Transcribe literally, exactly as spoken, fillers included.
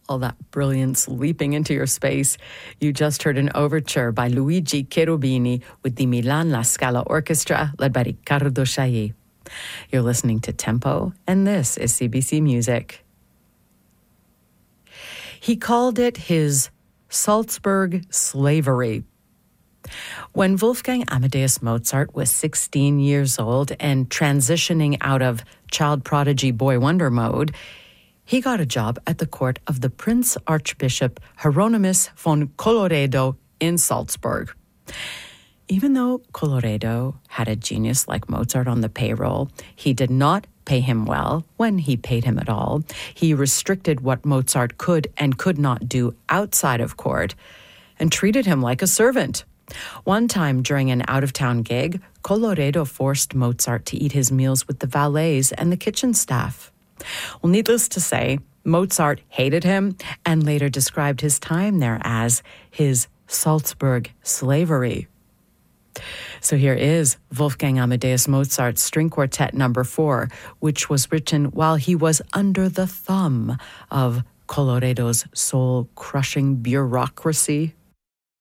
all that brilliance leaping into your space. You just heard an overture by Luigi Cherubini with the Milan La Scala Orchestra, led by Riccardo Chailly. You're listening to Tempo, and this is C B C Music. He called it his Salzburg slavery. When Wolfgang Amadeus Mozart was sixteen years old and transitioning out of child prodigy boy wonder mode, he got a job at the court of the Prince Archbishop Hieronymus von Colloredo in Salzburg. Even though Colloredo had a genius like Mozart on the payroll, he did not pay him well when he paid him at all. He restricted what Mozart could and could not do outside of court and treated him like a servant. One time during an out-of-town gig, Colloredo forced Mozart to eat his meals with the valets and the kitchen staff. Well, needless to say, Mozart hated him and later described his time there as his Salzburg slavery. So here is Wolfgang Amadeus Mozart's String Quartet number four, which was written while he was under the thumb of Colloredo's soul-crushing bureaucracy.